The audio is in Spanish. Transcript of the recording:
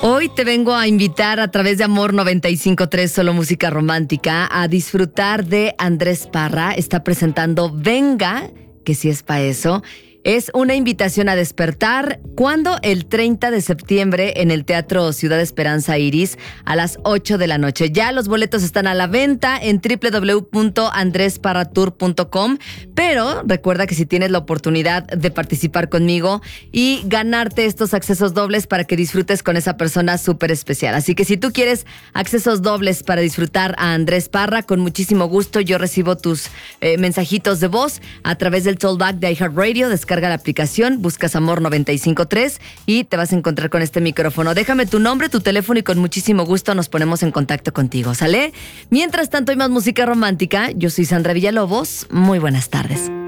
Hoy te vengo a invitar a través de Amor 95.3, solo música romántica, a disfrutar de Andrés Parra. Está presentando Venga, que sí es pa' eso. Es una invitación a despertar. ¿Cuándo? El 30 de septiembre en el Teatro Ciudad Esperanza Iris a las 8 de la noche. Ya los boletos están a la venta en www.andresparratour.com. Pero recuerda que si tienes la oportunidad de participar conmigo y ganarte estos accesos dobles para que disfrutes con esa persona súper especial. Así que si tú quieres accesos dobles para disfrutar a Andrés Parra, con muchísimo gusto yo recibo tus mensajitos de voz a través del Tollback de iHeartRadio. Descarga la aplicación, buscas Amor 95.3 y te vas a encontrar con este micrófono. Déjame tu nombre, tu teléfono y con muchísimo gusto nos ponemos en contacto contigo, ¿sale? Mientras tanto hay más música romántica. Yo soy Sandra Villalobos. Muy buenas tardes.